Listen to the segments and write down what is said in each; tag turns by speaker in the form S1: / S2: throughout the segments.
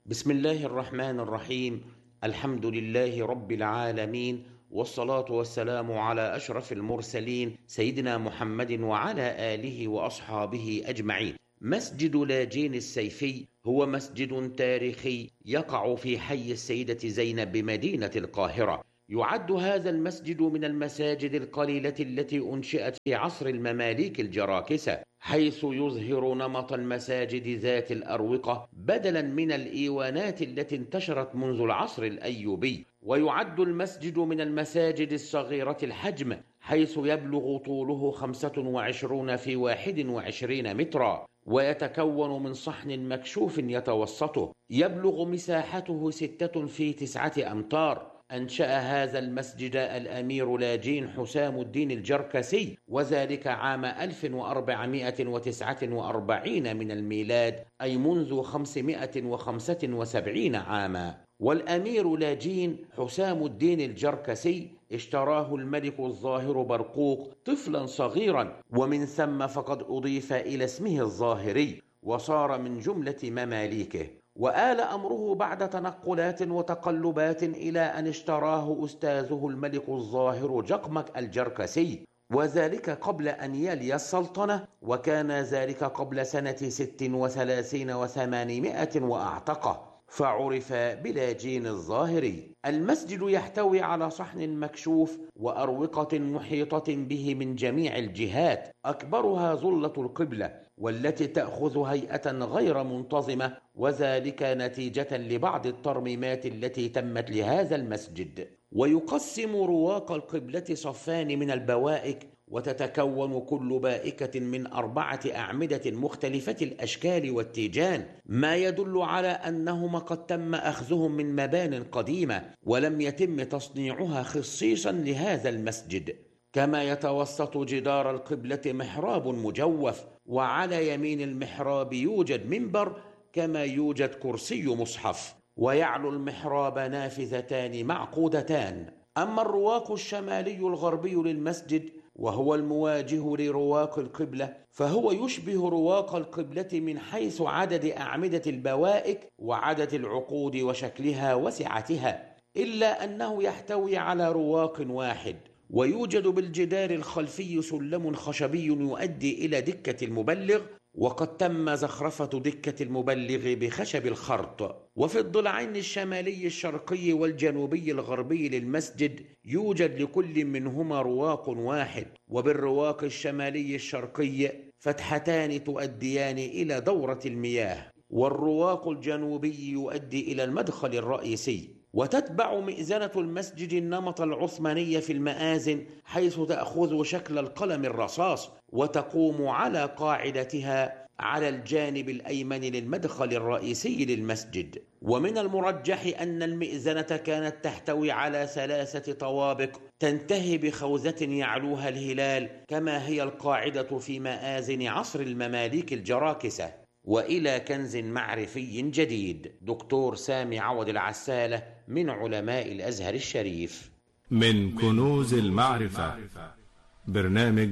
S1: بسم الله الرحمن الرحيم. الحمد لله رب العالمين، والصلاة والسلام على أشرف المرسلين سيدنا محمد وعلى آله وأصحابه أجمعين. مسجد لاجين السيفي هو مسجد تاريخي يقع في حي السيدة زينب بمدينة القاهرة. يعد هذا المسجد من المساجد القليلة التي أنشئت في عصر المماليك الجراكسة، حيث يظهر نمط المساجد ذات الأروقة بدلا من الإيوانات التي انتشرت منذ العصر الأيوبي. ويعد المسجد من المساجد الصغيرة الحجم، حيث يبلغ طوله 25 في 21 مترا، ويتكون من صحن مكشوف يتوسطه. يبلغ مساحته 6 في 9 أمتار. أنشأ هذا المسجد الأمير لاجين حسام الدين الجركسي، وذلك عام 1449 من الميلاد، أي منذ 575 عاما. والأمير لاجين حسام الدين الجركسي اشتراه الملك الظاهر برقوق طفلا صغيرا، ومن ثم فقد أضيف إلى اسمه الظاهري وصار من جملة مماليكه. وآل أمره بعد تنقلات وتقلبات إلى أن اشتراه أستاذه الملك الظاهر جقمك الجركسي، وذلك قبل أن يلي السلطنة، وكان ذلك قبل سنة 36 و800 وأعتقه، فعرف بلاجين الظاهري. المسجد يحتوي على صحن مكشوف وأروقة محيطة به من جميع الجهات، أكبرها ظلة القبلة، والتي تأخذ هيئة غير منتظمة، وذلك نتيجة لبعض الترميمات التي تمت لهذا المسجد. ويقسم رواق القبلة صفان من البوائك، وتتكون كل بائكة من 4 أعمدة مختلفة الأشكال والتيجان، ما يدل على أنهما قد تم أخذهم من مبان قديمة ولم يتم تصنيعها خصيصا لهذا المسجد. كما يتوسط جدار القبلة محراب مجوف، وعلى يمين المحراب يوجد منبر، كما يوجد كرسي مصحف، ويعلو المحراب نافذتان معقودتان. أما الرواق الشمالي الغربي للمسجد، وهو المواجه لرواق القبلة، فهو يشبه رواق القبلة من حيث عدد أعمدة البوائك وعدد العقود وشكلها وسعتها، إلا أنه يحتوي على رواق واحد. ويوجد بالجدار الخلفي سلم خشبي يؤدي إلى دكة المبلغ، وقد تم زخرفة دكة المبلغ بخشب الخرط. وفي الضلعين الشمالي الشرقي والجنوبي الغربي للمسجد يوجد لكل منهما رواق واحد، وبالرواق الشمالي الشرقي فتحتان تؤديان إلى دورة المياه، والرواق الجنوبي يؤدي إلى المدخل الرئيسي. وتتبع مئذنة المسجد النمط العثماني في المآذن، حيث تأخذ شكل القلم الرصاص، وتقوم على قاعدتها على الجانب الأيمن للمدخل الرئيسي للمسجد. ومن المرجح أن المئذنة كانت تحتوي على 3 طوابق تنتهي بخوذة يعلوها الهلال، كما هي القاعدة في مآذن عصر المماليك الجراكسة. وإلى كنز معرفي جديد. دكتور سامي عوض العسالة، من علماء الأزهر الشريف.
S2: من كنوز المعرفة، برنامج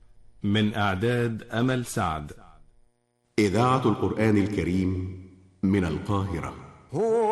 S2: من إعداد أمل سعد.
S3: إذاعة القرآن الكريم من القاهرة.